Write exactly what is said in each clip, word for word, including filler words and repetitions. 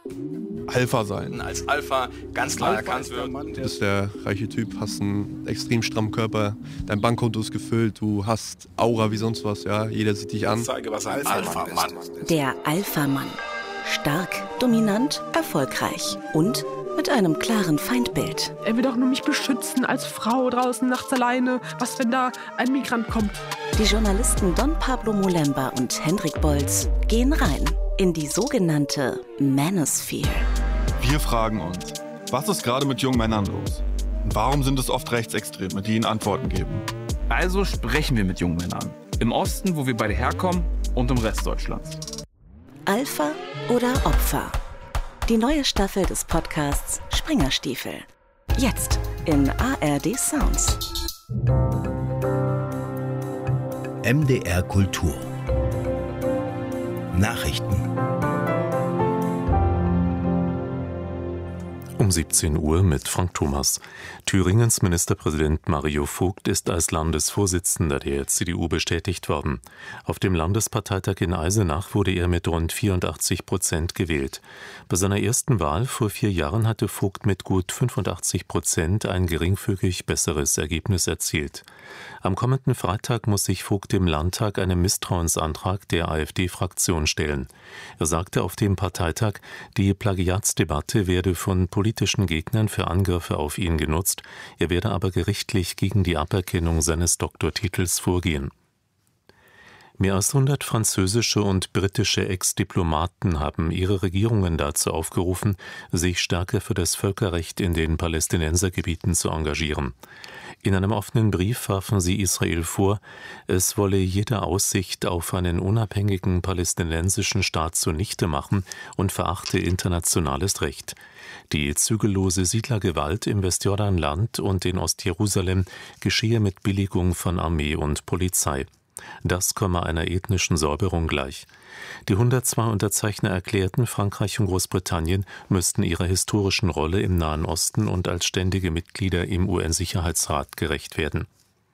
Alpha sein. Als Alpha ganz klar Alpha erkannt ist der wird. Mann, du bist der reiche Typ, hast einen extrem strammen Körper, dein Bankkonto ist gefüllt, du hast Aura wie sonst was, ja, jeder sieht dich an. Ich zeige, was ein Alpha-Mann ist. Der Alpha-Mann. Stark, dominant, erfolgreich und mit einem klaren Feindbild. Er will doch nur mich beschützen als Frau draußen nachts alleine. Was, wenn da ein Migrant kommt? Die Journalisten Don Pablo Molemba und Hendrik Bolz gehen rein in die sogenannte Manosphere. Wir fragen uns, was ist gerade mit jungen Männern los? Und warum sind es oft Rechtsextreme, die ihnen Antworten geben? Also sprechen wir mit jungen Männern. Im Osten, wo wir beide herkommen, und im Rest Deutschlands. Alpha oder Opfer? Die neue Staffel des Podcasts Springerstiefel. Jetzt in A R D Sounds. M D R Kultur. Nachrichten. Um siebzehn Uhr mit Frank Thomas. Thüringens Ministerpräsident Mario Vogt ist als Landesvorsitzender der C D U bestätigt worden. Auf dem Landesparteitag in Eisenach wurde er mit rund vierundachtzig Prozent gewählt. Bei seiner ersten Wahl vor vier Jahren hatte Vogt mit gut fünfundachtzig Prozent ein geringfügig besseres Ergebnis erzielt. Am kommenden Freitag muss sich Vogt im Landtag einem Misstrauensantrag der AfD-Fraktion stellen. Er sagte auf dem Parteitag, die Plagiatsdebatte werde von politischen Gegnern für Angriffe auf ihn genutzt, er werde aber gerichtlich gegen die Aberkennung seines Doktortitels vorgehen. Mehr als hundert französische und britische Ex-Diplomaten haben ihre Regierungen dazu aufgerufen, sich stärker für das Völkerrecht in den Palästinensergebieten zu engagieren. In einem offenen Brief warfen sie Israel vor, es wolle jede Aussicht auf einen unabhängigen palästinensischen Staat zunichte machen und verachte internationales Recht. Die zügellose Siedlergewalt im Westjordanland und in Ostjerusalem geschehe mit Billigung von Armee und Polizei. Das komme einer ethnischen Säuberung gleich. Die hundertzwei Unterzeichner erklärten, Frankreich und Großbritannien müssten ihrer historischen Rolle im Nahen Osten und als ständige Mitglieder im U N-Sicherheitsrat gerecht werden.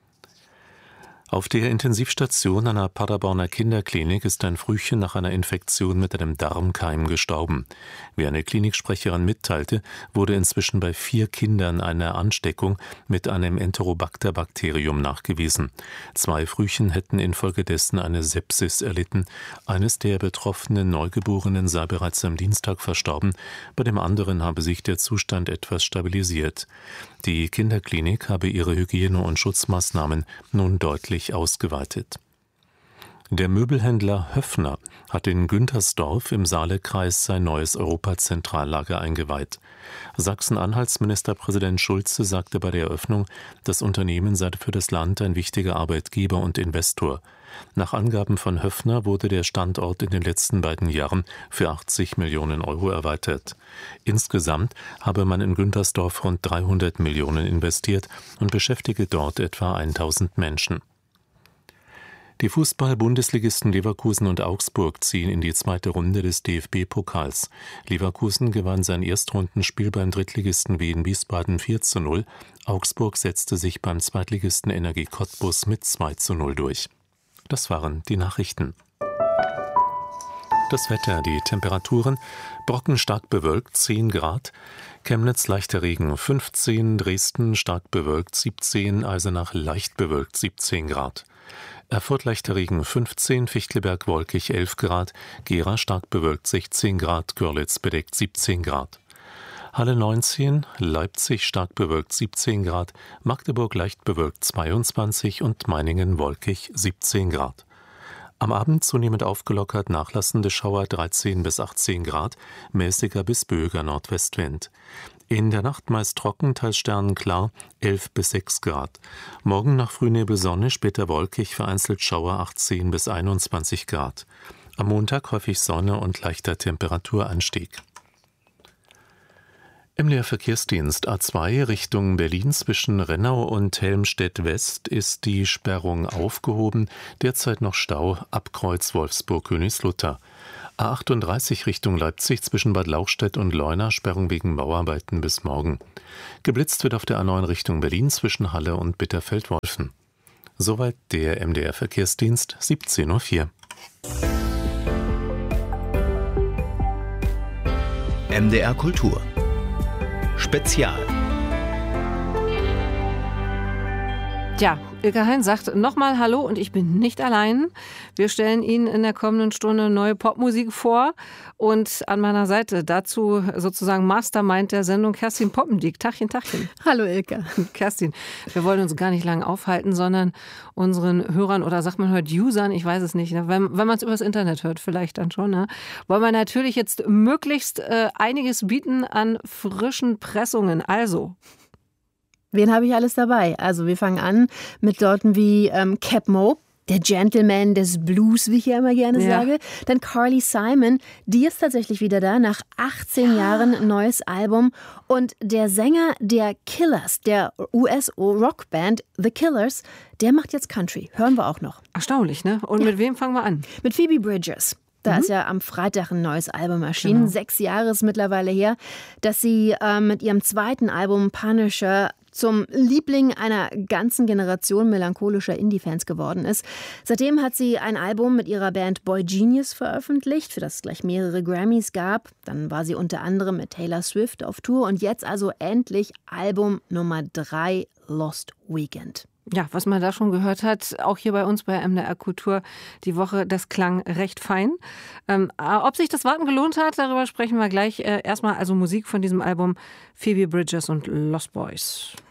Auf der Intensivstation einer Paderborner Kinderklinik ist ein Frühchen nach einer Infektion mit einem Darmkeim gestorben. Wie eine Kliniksprecherin mitteilte, wurde inzwischen bei vier Kindern eine Ansteckung mit einem Enterobacter-Bakterium nachgewiesen. Zwei Frühchen hätten infolgedessen eine Sepsis erlitten. Eines der betroffenen Neugeborenen sei bereits am Dienstag verstorben, bei dem anderen habe sich der Zustand etwas stabilisiert. Die Kinderklinik habe ihre Hygiene- und Schutzmaßnahmen nun deutlich ausgeweitet. Der Möbelhändler Höffner hat in Güntersdorf im Saalekreis sein neues Europazentrallager eingeweiht. Sachsen-Anhalts Ministerpräsident Schulze sagte bei der Eröffnung, das Unternehmen sei für das Land ein wichtiger Arbeitgeber und Investor. Nach Angaben von Höffner wurde der Standort in den letzten beiden Jahren für achtzig Millionen Euro erweitert. Insgesamt habe man in Güntersdorf rund dreihundert Millionen investiert und beschäftige dort etwa tausend Menschen. Die Fußball-Bundesligisten Leverkusen und Augsburg ziehen in die zweite Runde des D F B-Pokals. Leverkusen gewann sein Erstrundenspiel beim Drittligisten Wien Wiesbaden vier zu null. Augsburg setzte sich beim Zweitligisten Energie Cottbus mit zwei zu null durch. Das waren die Nachrichten. Das Wetter, die Temperaturen: Brocken stark bewölkt zehn Grad, Chemnitz leichter Regen fünfzehn, Dresden stark bewölkt siebzehn, Eisenach leicht bewölkt siebzehn Grad. Erfurt leichter Regen fünfzehn, Fichtelberg wolkig elf Grad, Gera stark bewölkt sechzehn Grad, Görlitz bedeckt siebzehn Grad. Halle neunzehn, Leipzig stark bewölkt siebzehn Grad, Magdeburg leicht bewölkt zweiundzwanzig und Meiningen wolkig siebzehn Grad. Am Abend zunehmend aufgelockert, nachlassende Schauer dreizehn bis achtzehn Grad, mäßiger bis böiger Nordwestwind. In der Nacht meist trocken, teils sternenklar, elf bis sechs Grad. Morgen nach Frühnebel Sonne, später wolkig, vereinzelt Schauer achtzehn bis einundzwanzig Grad. Am Montag häufig Sonne und leichter Temperaturanstieg. Im Leerverkehrsdienst A zwei Richtung Berlin zwischen Rennau und Helmstedt-West ist die Sperrung aufgehoben, derzeit noch Stau ab Kreuz Wolfsburg-Königslutter. A achtunddreißig Richtung Leipzig zwischen Bad Lauchstädt und Leuna, Sperrung wegen Bauarbeiten bis morgen. Geblitzt wird auf der A neun Richtung Berlin zwischen Halle und Bitterfeld-Wolfen. Soweit der M D R-Verkehrsdienst, siebzehn Uhr vier. M D R Kultur Spezial. Tja, Ilka Hein sagt nochmal Hallo und ich bin nicht allein. Wir stellen Ihnen in der kommenden Stunde neue Popmusik vor und an meiner Seite dazu sozusagen Mastermind der Sendung Kerstin Poppendiek. Tachchen, Tachchen. Hallo Ilka. Kerstin, wir wollen uns gar nicht lange aufhalten, sondern unseren Hörern oder sagt man heute Usern, ich weiß es nicht, ne? wenn, wenn man es übers Internet hört, vielleicht dann schon, ne? Wollen wir natürlich jetzt möglichst äh, einiges bieten an frischen Pressungen. Also... Wen habe ich alles dabei? Also wir fangen an mit Leuten wie ähm, Cap Moe, der Gentleman des Blues, wie ich ja immer gerne Ja. sage. Dann Carly Simon, die ist tatsächlich wieder da, nach achtzehn Jahren ein neues Album. Und der Sänger der Killers, der U S-Rockband The Killers, der macht jetzt Country. Hören wir auch noch. Erstaunlich, ne? Und Ja. mit wem fangen wir an? Mit Phoebe Bridgers. Da Mhm. ist ja am Freitag ein neues Album erschienen. Genau. Sechs Jahre ist mittlerweile her, dass sie äh, mit ihrem zweiten Album Punisher zum Liebling einer ganzen Generation melancholischer Indie-Fans geworden ist. Seitdem hat sie ein Album mit ihrer Band Boy Genius veröffentlicht, für das es gleich mehrere Grammys gab. Dann war sie unter anderem mit Taylor Swift auf Tour und jetzt also endlich Album Nummer drei, Lost Weekend. Ja, was man da schon gehört hat, auch hier bei uns bei M D R Kultur die Woche, das klang recht fein. Ähm, ob sich das Warten gelohnt hat, darüber sprechen wir gleich. Äh, erstmal also Musik von diesem Album Phoebe Bridgers und Lost Boys.